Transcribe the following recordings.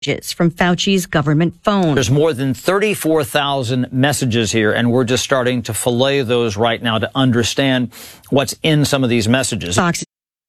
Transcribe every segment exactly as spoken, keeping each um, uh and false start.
from Fauci's government phone. There's more than thirty-four thousand messages here, and we're just starting to fillet those right now to understand what's in some of these messages. Fox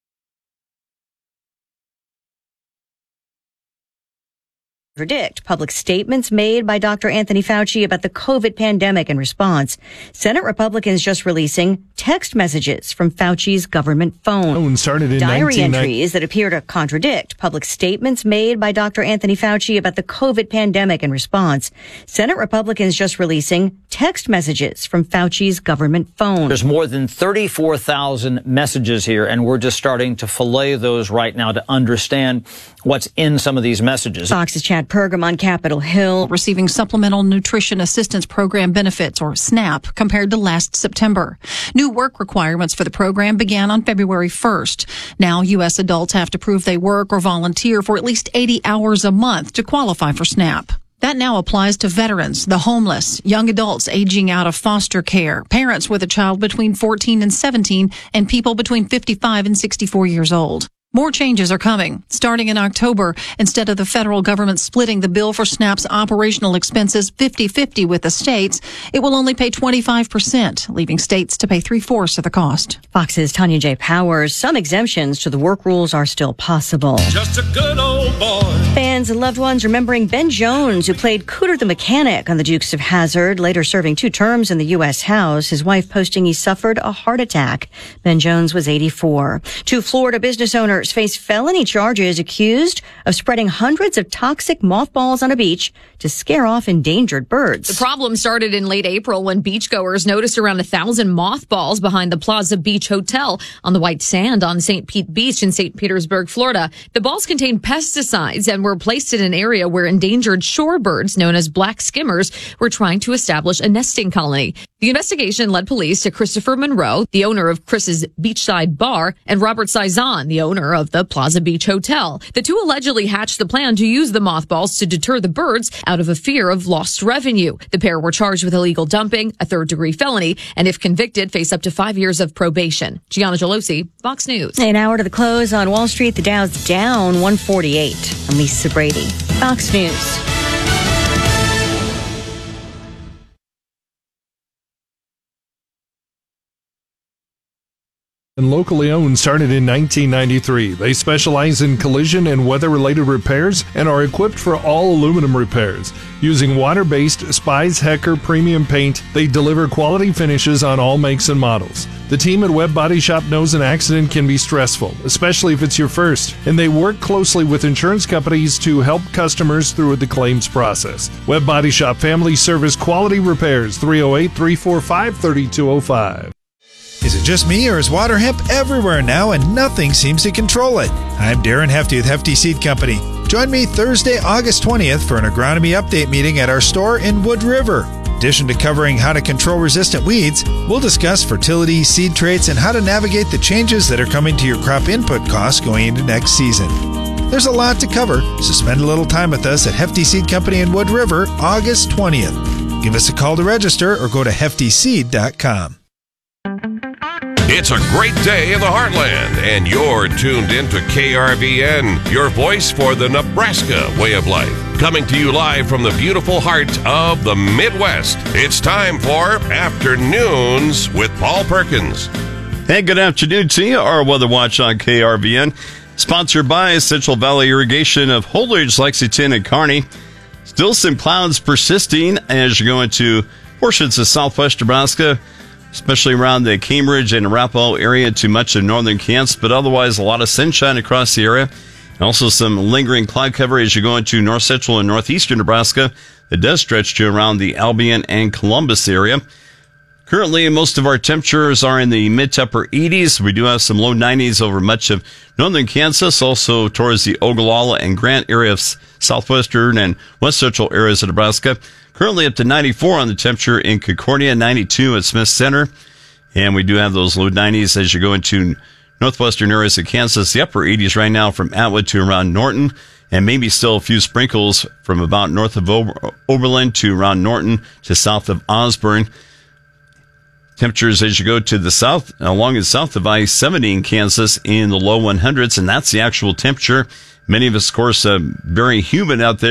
contradict public statements made by Doctor Anthony Fauci about the COVID pandemic and response. Senate Republicans just releasing text messages from Fauci's government phone. Started in Diary nineteen entries that appear to contradict public statements made by Doctor Anthony Fauci about the COVID pandemic and response. Senate Republicans just releasing text messages from Fauci's government phone. There's more than thirty-four thousand messages here, and we're just starting to fillet those right now to understand what's in some of these messages. Fox's Chad Pergam on Capitol Hill. Receiving Supplemental Nutrition Assistance Program benefits, or SNAP, compared to last September. New work requirements for the program began on February first. Now, U S adults have to prove they work or volunteer for at least eighty hours a month to qualify for SNAP. That now applies to veterans, the homeless, young adults aging out of foster care, parents with a child between fourteen and seventeen, and people between fifty-five and sixty-four years old. More changes are coming. Starting in October, instead of the federal government splitting the bill for SNAP's operational expenses fifty-fifty with the states, it will only pay twenty-five percent, leaving states to pay three-fourths of the cost. Fox's Tanya J. Powers. Some exemptions to the work rules are still possible. Just a good old boy. Fans and loved ones remembering Ben Jones, who played Cooter the Mechanic on The Dukes of Hazzard, later serving two terms in the U S House, his wife posting he suffered a heart attack. Ben Jones was eighty-four. Two Florida business owners face felony charges accused of spreading hundreds of toxic mothballs on a beach to scare off endangered birds. The problem started in late April when beachgoers noticed around a thousand mothballs behind the Plaza Beach Hotel on the white sand on Saint Pete Beach in Saint Petersburg, Florida. The balls contained pesticides and were placed in an area where endangered shorebirds known as black skimmers were trying to establish a nesting colony. The investigation led police to Christopher Monroe, the owner of Chris's Beachside Bar, and Robert Sizan, the owner of the Plaza Beach Hotel. The two allegedly hatched the plan to use the mothballs to deter the birds out of a fear of lost revenue. The pair were charged with illegal dumping, a third-degree felony, and if convicted, face up to five years of probation. Gianna Gelosi, Fox News. An hour to the close on Wall Street, the Dow's down one forty-eight. I'm Lisa Brady, Fox News. And locally owned, started in nineteen ninety-three. They specialize in collision and weather-related repairs and are equipped for all aluminum repairs. Using water-based Spies Hecker premium paint, they deliver quality finishes on all makes and models. The team at Webb Body Shop knows an accident can be stressful, especially if it's your first, and they work closely with insurance companies to help customers through the claims process. Webb Body Shop Family Service Quality Repairs, three oh eight, three four five, three two oh five. Is it just me, or is water hemp everywhere now and nothing seems to control it? I'm Darren Hefty with Hefty Seed Company. Join me Thursday, August twentieth for an agronomy update meeting at our store in Wood River. In addition to covering how to control resistant weeds, we'll discuss fertility, seed traits, and how to navigate the changes that are coming to your crop input costs going into next season. There's a lot to cover, so spend a little time with us at Hefty Seed Company in Wood River, August twentieth. Give us a call to register or go to hefty seed dot com. It's a great day in the heartland, and you're tuned into K R V N, your voice for the Nebraska way of life. Coming to you live from the beautiful heart of the Midwest, it's time for Afternoons with Paul Perkins. Hey, good afternoon to you. Our Weather Watch on K R V N, sponsored by Central Valley Irrigation of Holdridge, Lexington, and Kearney. Still some clouds persisting as you go into portions of southwest Nebraska, especially around the Cambridge and Arapahoe area to much of northern Kansas, but otherwise a lot of sunshine across the area. And also some lingering cloud cover as you go into north central and northeastern Nebraska. It does stretch to around the Albion and Columbus area. Currently, most of our temperatures are in the mid to upper eighties. We do have some low nineties over much of northern Kansas, also towards the Ogallala and Grant area of southwestern and west central areas of Nebraska. Currently up to ninety-four on the temperature in Concordia, ninety-two at Smith Center. And we do have those low nineties as you go into northwestern areas of Kansas. The upper eighties right now from Atwood to around Norton, and maybe still a few sprinkles from about north of Ober- Oberlin to around Norton to south of Osborne. Temperatures as you go to the south, along and south of I seventy in Kansas in the low hundreds, and that's the actual temperature Many of us, of course, uh, very humid out there.